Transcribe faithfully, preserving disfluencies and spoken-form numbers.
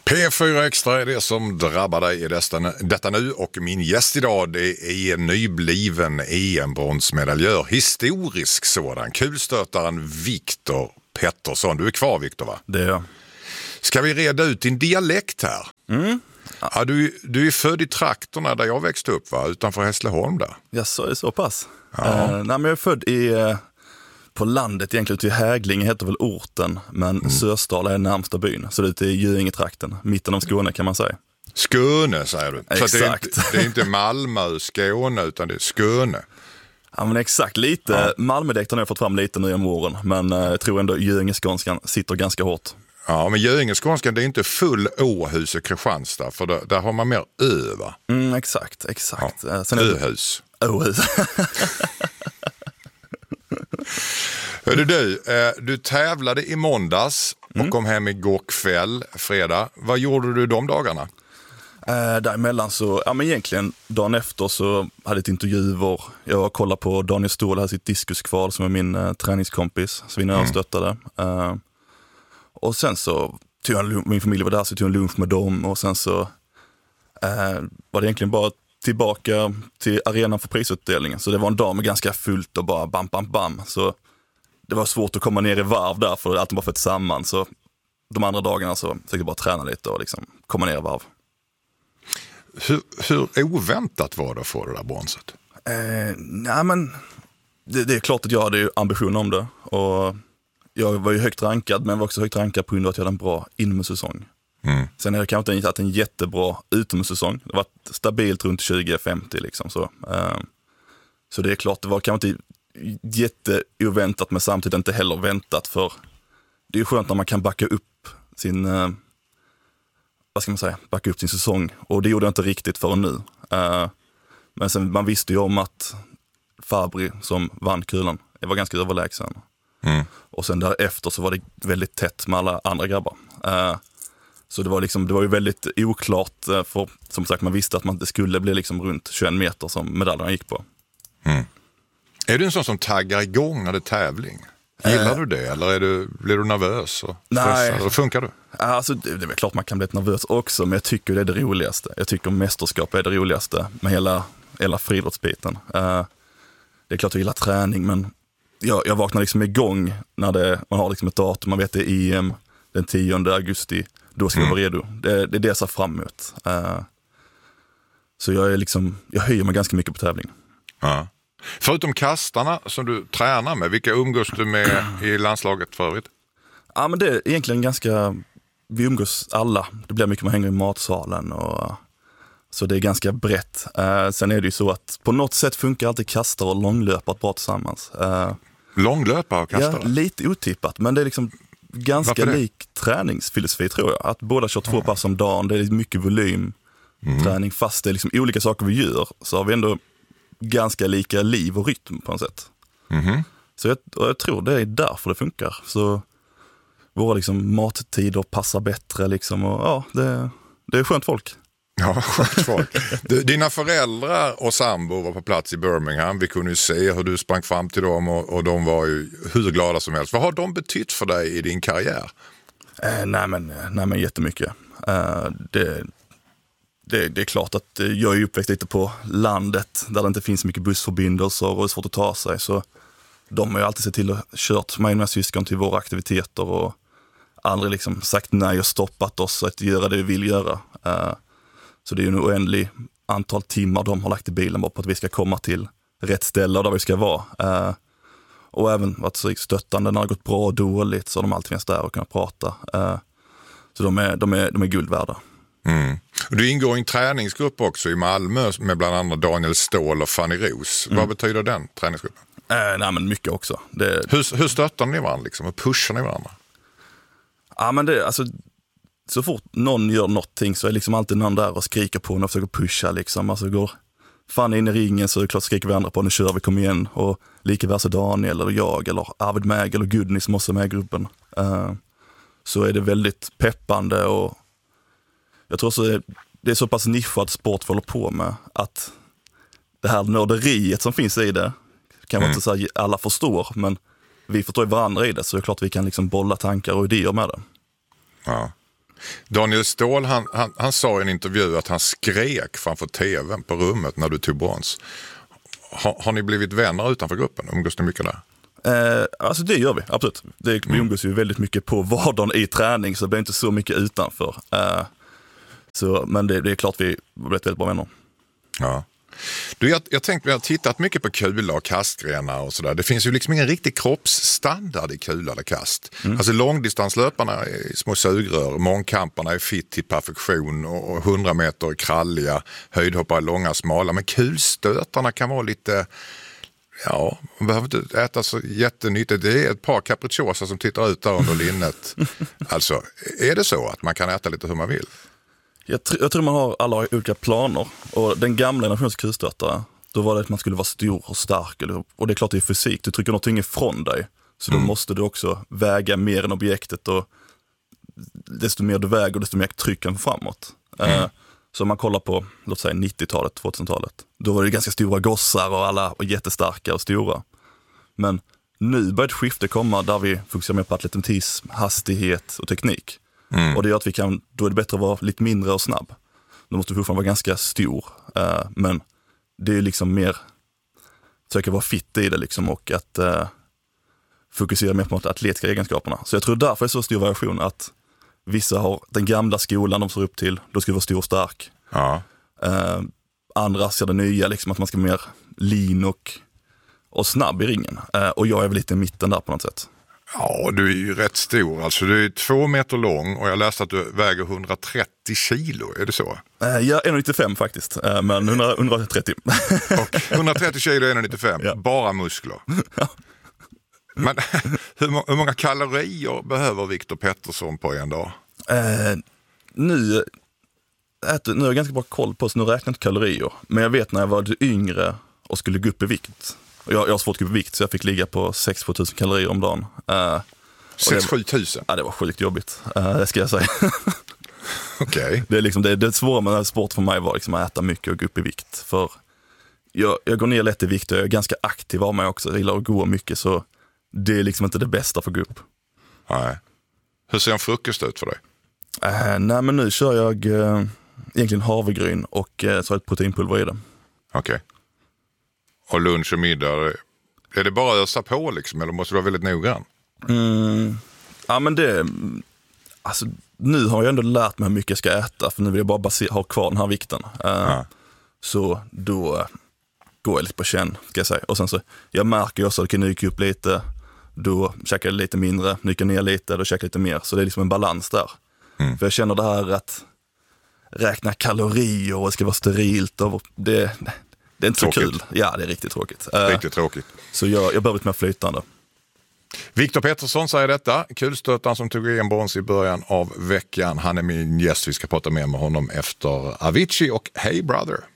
P fyra Extra är det som drabbar dig i detta, detta nu, och min gäst idag det är nybliven E M-bronsmedaljör, historisk sådan, kulstötaren Viktor Pettersson. Du är kvar, Viktor, va? Det är jag. Ska vi reda ut din dialekt här? Mm. Ja. Ja, du, du är född i trakterna där jag växte upp, va? Utanför Hässleholm där. Ja, så är så pass. Ja. Uh, nej, men jag är född i... Uh... På landet egentligen, ute i Häglinge heter väl orten, men mm. Sösdala är närmsta byn. Så det är ute i Göingetrakten, mitten av Skåne kan man säga. Skåne säger du. Exakt. Så det är, inte, det är inte Malmö, Skåne, utan det är Skåne. Ja, men exakt, lite. Ja. Malmödialekten har jag fått fram lite nu om åren, men uh, jag tror ändå Göingeskånskan sitter ganska hårt. Ja, men Göingeskånskan, det är inte full Åhus och Kristianstad, för där, där har man mer ö, va? Mm, exakt, exakt. Ja. Sen Öhus. Åhus. Hörde du, du tävlade i måndags och mm. kom hem igår kväll, fredag. Vad gjorde du de dagarna? Äh, däremellan så, ja men egentligen dagen efter så hade jag ett intervjuer. Jag kollade på Daniel Ståhl, hade sitt diskuskval som är min uh, träningskompis, så vi när jag mm. stöttade. Uh, och sen så tog jag, min familj var där, så tog jag en lunch med dem, och sen så uh, var det egentligen bara tillbaka till arenan för prisutdelningen. Så det var en dag med ganska fullt och bara bam, bam, bam. Så det var svårt att komma ner i varv där, för allt bara fått samman. Så de andra dagarna så försökte jag bara träna lite och liksom komma ner i varv. Hur, hur oväntat var det att få det där bronset? Eh, nej men det, det är klart att jag hade ju ambition om det. Och jag var ju högt rankad, men var också högt rankad på grund av att jag hade en bra inomhussäsong. Mm. Sen har jag kanske inte haft en jättebra utomhussäsong. Det var stabilt runt tjugo femtio liksom så. Eh, så det är klart, det var kanske inte jätteoväntat, men samtidigt inte heller väntat, för det är ju skönt när man kan backa upp sin eh, vad ska man säga, backa upp sin säsong, och det gjorde jag inte riktigt förrän nu. Eh, men sen man visste ju om att Fabri som vann kulan, det var ganska överlägsen. Mm. Och sen därefter så var det väldigt tätt med alla andra grabbar. Eh, så det var liksom, det var ju väldigt oklart, för som sagt man visste att man inte skulle bli liksom runt tjugoett meter som medaljerna gick på. Mm. Är du en sån som taggar igång när det är tävling? Gillar äh, du det, eller är du, blir du nervös och stressad? Eller funkar du? Alltså, det, det är väl klart man kan bli nervös också, men jag tycker det är det roligaste. Jag tycker mästerskap är det roligaste med hela, hela friidrottsbiten. Uh, det är klart jag gillar träning, men jag, jag vaknar liksom igång när det, man har liksom ett datum, man vet det är E M den tionde augusti, då ska mm. jag vara redo. Det, det är det jag ser fram emot. Uh, så jag är liksom, jag höjer mig ganska mycket på tävling. Ja. Förutom kastarna som du tränar med, vilka umgås du med i landslaget för övrigt? Ja, men det är egentligen ganska, vi umgås alla. Det blir mycket man hänger i matsalen, och så det är ganska brett. Uh, sen är det ju så att på något sätt funkar alltid kastare och långlöpare bra tillsammans. Uh, långlöpare och kastare? Ja, lite otippat, men det är liksom ganska lik träningsfilosofi, tror jag. Att båda kör två mm. pass om dagen, det är mycket volym mm. träning, fast det är liksom olika saker vi gör, så har vi ändå ganska lika liv och rytm på något sätt. Mm-hmm. Så jag, jag tror det är därför det funkar. Så våra liksom mattider passar bättre liksom, och ja, det, det är skönt folk. Ja, skönt folk. Du, dina föräldrar och sambo var på plats i Birmingham. Vi kunde ju se hur du sprang fram till dem, och, och de var ju hur glada som helst. Vad har de betytt för dig i din karriär? Eh, nej, men, nej men jättemycket. Eh, det Det, det är klart att jag är uppväxt lite på landet där det inte finns så mycket bussförbindelser och det är svårt att ta sig, så de har ju alltid sett till att kört mig och mina syskon till våra aktiviteter och aldrig liksom sagt nej och stoppat oss att göra det vi vill göra. Uh, så det är ju en oändlig antal timmar de har lagt i bilen bara på att vi ska komma till rätt ställe och där vi ska vara. Uh, och även varit så stöttande när det har gått bra och dåligt, så har de alltid finns där och kunnat prata. Uh, så de är, de är, de är guld värda. Mm. Du ingår i en träningsgrupp också i Malmö med bland annat Daniel Ståhl och Fanny Ros. Mm. Vad betyder den träningsgruppen? Äh, nej, men mycket också. Det... Hur, hur stöttar ni varandra liksom? Hur pushar ni varandra? Ja, men det, alltså, så fort någon gör någonting så är liksom alltid någon där och skriker på och försöker pusha liksom. Alltså går Fanny in i ringen så är det klart skriker vi andra på, nu kör vi, kom igen. Och lika versa Daniel eller jag eller Arvid Mägel och Gudni som också är med i gruppen. Uh, så är det väldigt peppande, och jag tror så det, det är så pass nischad sport vi håller på med att det här nörderiet som finns i det kan man inte säga alla förstår, men vi förstår varandra i det, så det är klart vi kan liksom bolla tankar och idéer med det. Ja. Daniel Ståhl, han, han, han sa i en intervju att han skrek framför tvn på rummet när du tog brons. Har, har ni blivit vänner utanför gruppen? Umgås ni mycket där? Eh, alltså det gör vi, absolut. Det, vi umgås ju väldigt mycket på vardagen i träning, så det blir inte så mycket utanför. Eh, så, men det, det är klart vi har blivit väldigt bra vänner. Ja. Du, jag, jag tänkte, jag har tittat mycket på kula och kastgrenar och sådär. Det finns ju liksom ingen riktig kroppsstandard i kula eller kast. Mm. Alltså långdistanslöparna är små sugrör, mångkamparna är fit till perfektion och hundra meter kralliga, höjdhoppare är långa, smala. Men kulstötarna kan vara lite, ja, man behöver inte äta så jättenyttigt. Det är ett par capricciosa som tittar ut där under linnet. Alltså, är det så att man kan äta lite hur man vill? Jag, tr- jag tror man har alla olika planer. Och den gamla generationens kulstötare, då var det att man skulle vara stor och stark. Och det är klart det är fysik, du trycker någonting ifrån dig. Så mm. då måste du också väga mer än objektet. Och desto mer du väger, desto mer trycker den framåt. Mm. Uh, så om man kollar på, låt säga nittiotalet, tvåtusentalet. Då var det ganska stora gossar och alla och jättestarka och stora. Men nu börjar ett skifte komma där vi fokuserar mer på atletism, hastighet och teknik. Mm. Och det gör att vi kan, då är det bättre att vara lite mindre och snabb. Då måste vi fortfarande vara ganska stor. Uh, men det är liksom mer försöka vara fit i det liksom, och att uh, fokusera mer på de atletiska egenskaperna. Så jag tror därför är det så stor variation att vissa har den gamla skolan de står upp till, då ska vi vara stor och stark. Ja. Uh, andra ser det nya, liksom, att man ska vara mer lean och, och snabb i ringen. Uh, och jag är väl lite i mitten där på något sätt. Ja, du är ju rätt stor. Alltså du är två meter lång och jag läste att du väger hundratrettio kilo. Är det så? Uh, ja, ett komma nittiofem faktiskt, uh, men hundratrettio. Och hundratrettio kilo, ett komma nittiofem. Ja. Bara muskler. Ja. Men hur, hur många kalorier behöver Viktor Pettersson på en dag? Uh, nu, äter, nu har jag ganska bra koll på, så nu räknar jag inte kalorier. Men jag vet när jag var yngre och skulle gå upp i vikt. Jag, jag har svårt att gå upp i vikt, så jag fick ligga på sex till sju tusen kalorier om dagen. Uh, sex till sju tusen? Ja, det var sjukt jobbigt, uh, det ska jag säga. Okej. Okay. Det är liksom, det, det svåra med sport för mig var liksom att äta mycket och gå upp i vikt. För jag, jag går ner lätt i vikt och jag är ganska aktiv av mig också. Jag gillar att gå mycket, så det är liksom inte det bästa för att gå upp. Nej. Hur ser en frukost ut för dig? Uh, nej, men nu kör jag uh, egentligen havregryn och uh, så har jag ett proteinpulver i det. Okej. Okay. Och lunch och middag, är det bara att ösa på liksom, eller måste du vara väldigt noggrann? Mm, ja, men det, alltså nu har jag ändå lärt mig hur mycket jag ska äta, för nu vill jag bara baser- ha kvar den här vikten. Uh, ja. Så då uh, går jag lite på känn, ska jag säga. Och sen så, jag märker också att jag kan nyka upp lite, då käkar jag lite mindre, nyka ner lite, då käkar jag lite mer. Så det är liksom en balans där. Mm. För jag känner det här att räkna kalorier och det ska vara sterilt, och det... Det är inte tråkigt. Så kul. Ja, det är riktigt tråkigt. Riktigt uh, tråkigt. Så jag, jag behöver lite mer flytande. Viktor Pettersson säger detta. Kulstötaren som tog en brons i början av veckan. Han är min gäst. Vi ska prata mer med honom efter Avicii och Hey Brother.